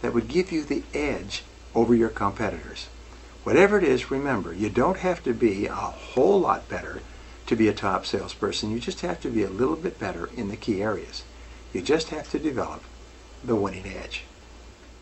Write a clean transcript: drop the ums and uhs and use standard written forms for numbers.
that would give you the edge over your competitors. Whatever it is, remember, you don't have to be a whole lot better to be a top salesperson. You just have to be a little bit better in the key areas. You just have to develop the winning edge.